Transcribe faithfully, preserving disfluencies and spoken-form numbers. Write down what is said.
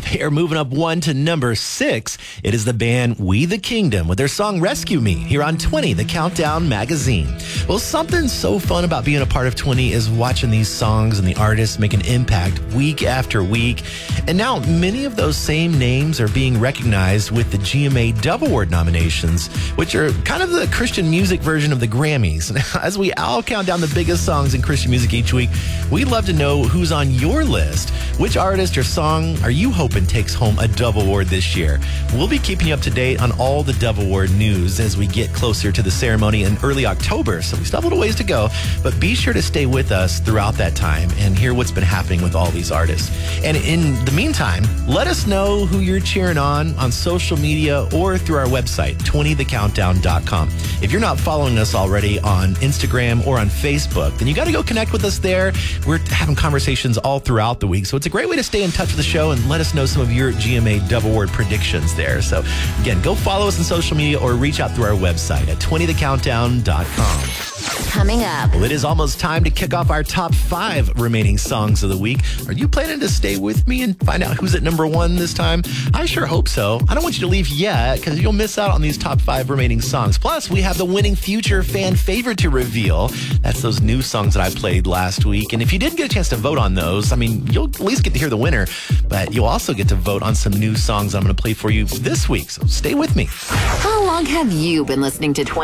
They're moving up one to number six. It is the band We the Kingdom with their song Rescue Me here on twenty, the Countdown magazine. Well, something so fun about being a part of twenty is watching these songs and the artists make an impact week after week. And now many of those same names are being recognized with the G M A Dove Award nominations, which are kind of the Christian music version of the Grammys. As we all count down the biggest songs in Christian music each week, we'd love to know who's on your list. Which artist or song are you hoping takes home a Dove Award this year? We'll be keeping you up to date on all the Dove Award news as we get closer to the ceremony in early October, so we still have a little ways to go, but be sure to stay with us throughout that time and hear what's been happening with all these artists. And in the meantime, let us know who you're cheering on on social media or through our website, twenty the countdown dot com. If you're not following us already on Instagram or on Facebook, then you got to go connect with us there. We're having conversations all throughout the week, so it's a great way to stay in touch with the show and let us know some of your G M A Dove Award predictions there. So again, go follow us on social media or reach out through our website at twenty the countdown dot com. Coming up. Well, it is almost time to kick off our top five remaining songs of the week. Are you planning to stay with me and find out who's at number one this time? I sure hope so. I don't want you to leave yet because you'll miss out on these top five remaining songs. Plus, we have the winning future fan favorite to reveal. That's those new songs that I played last week. And if you didn't get a chance to vote on those, I mean, you'll at least get to hear the winner, but you'll also get to vote on some new songs I'm going to play for you this week. So stay with me. How long have you been listening to twenty?